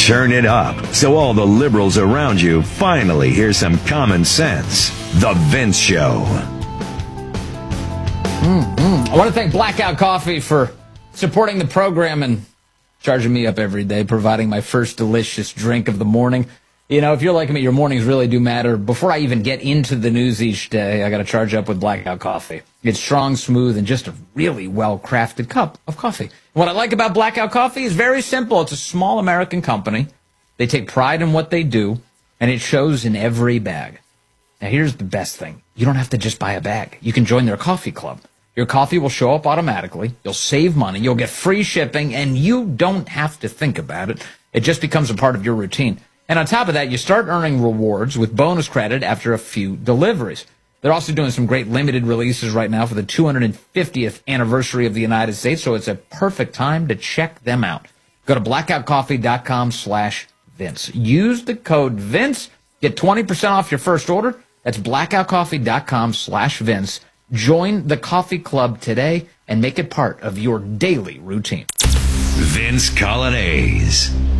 Turn it up so all the liberals around you finally hear some common sense. The Vince Show. I want to thank Blackout Coffee for supporting the program and charging me up every day, providing my first delicious drink of the morning. You know, if you're like me, your mornings really do matter. Before I even get into the news each day, I got to charge up with Blackout Coffee. It's strong, smooth, and just a really well-crafted cup of coffee. What I like about Blackout Coffee is very simple. It's a small American company. They take pride in what they do, and it shows in every bag. Now, here's the best thing. You don't have to just buy a bag. You can join their coffee club. Your coffee will show up automatically. You'll save money. You'll get free shipping, and you don't have to think about it. It just becomes a part of your routine. And on top of that, you start earning rewards with bonus credit after a few deliveries. They're also doing some great limited releases right now for the 250th anniversary of the United States, so it's a perfect time to check them out. Go to blackoutcoffee.com/Vince. Use the code Vince. Get 20% off your first order. That's blackoutcoffee.com/Vince. Join the coffee club today and make it part of your daily routine. Vince Coglianese.